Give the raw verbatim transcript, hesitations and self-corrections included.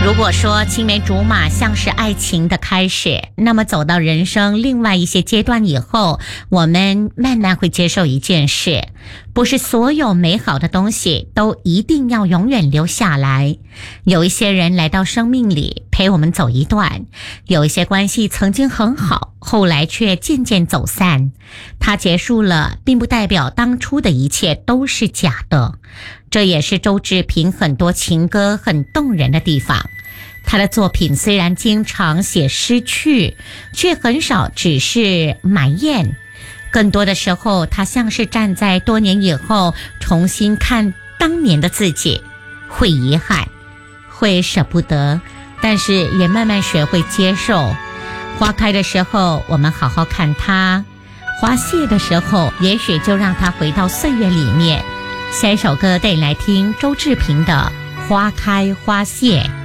如果说青梅竹马像是爱情的开始，那么走到人生另外一些阶段以后，我们慢慢会接受一件事，不是所有美好的东西都一定要永远留下来。有一些人来到生命里陪我们走一段，有一些关系曾经很好，后来却渐渐走散。它结束了，并不代表当初的一切都是假的。这也是周志平很多情歌很动人的地方。他的作品虽然经常写失去，却很少只是埋怨，更多的时候他像是站在多年以后重新看当年的自己，会遗憾，会舍不得，但是也慢慢学会接受。花开的时候我们好好看它，花谢的时候也许就让它回到岁月里面。下一首歌带你来听周志平的《花开花谢》。